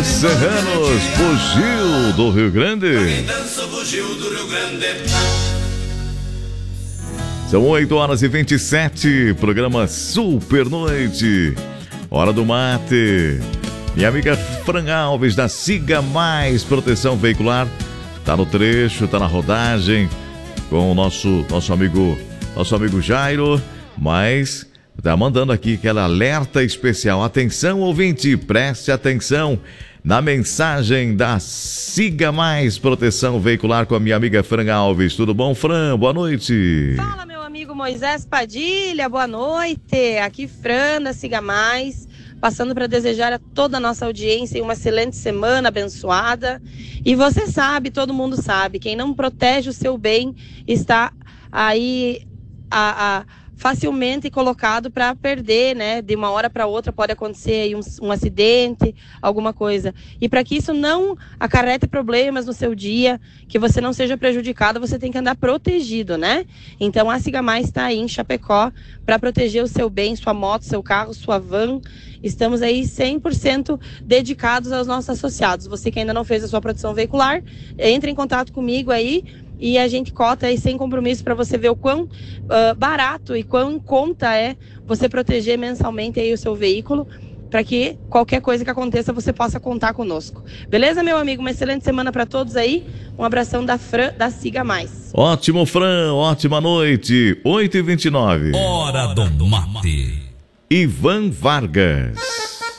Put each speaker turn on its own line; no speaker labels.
Os Serranos, Bugio do Rio Grande. São 8h27, programa Super Noite. Hora do mate. Minha amiga Fran Alves da Siga Mais Proteção Veicular tá no trecho, tá na rodagem com o nosso amigo Jairo, mas tá mandando aqui aquela alerta especial. Atenção, ouvinte, preste atenção na mensagem da Siga Mais Proteção Veicular com a minha amiga Fran Alves. Tudo bom, Fran? Boa noite.
Fala, meu amigo Moisés Padilha, boa noite. Aqui Fran da Siga Mais, passando para desejar a toda a nossa audiência uma excelente semana abençoada. E você sabe, todo mundo sabe, quem não protege o seu bem está aí facilmente colocado para perder, né? De uma hora para outra pode acontecer aí um acidente, alguma coisa. E para que isso não acarrete problemas no seu dia, que você não seja prejudicado, você tem que andar protegido, né? Então a Siga Mais está aí em Chapecó para proteger o seu bem, sua moto, seu carro, sua van. Estamos aí 100% dedicados aos nossos associados. Você que ainda não fez a sua proteção veicular, entre em contato comigo aí e a gente cota aí sem compromisso para você ver o quão barato e quão em conta é você proteger mensalmente aí o seu veículo, para que qualquer coisa que aconteça você possa contar conosco. Beleza, meu amigo? Uma excelente semana para todos aí. Um abração da Fran, da Siga Mais.
Ótimo, Fran. Ótima noite. 8h29.
Hora do mate.
Ivan Vargas.